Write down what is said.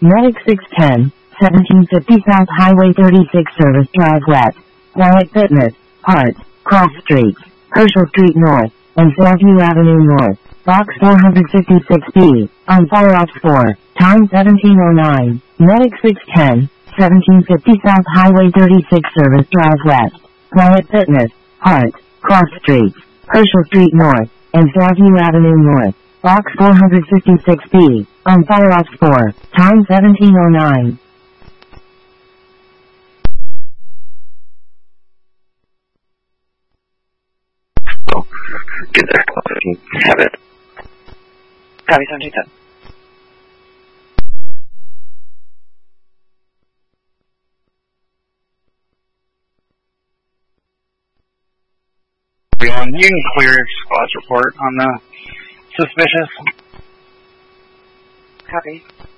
Medic 610, 1750 South Highway 36 Service Drive West, Quiet Fitness, Hart, Cross Streets, Herschel Street North, and Fairview Avenue North, Box 456B, on Fire Ops 4, time 1709, Medic 610, 1750 South Highway 36 Service Drive West, Quiet Fitness, Hart, Cross Streets, Herschel Street North, and Fairview Avenue North, Box 456B, on Fire Ops 4, time 1709. Oh, get there. Have it. Copy 1710. Everyone, you can clear squad's report on the suspicious. Copy.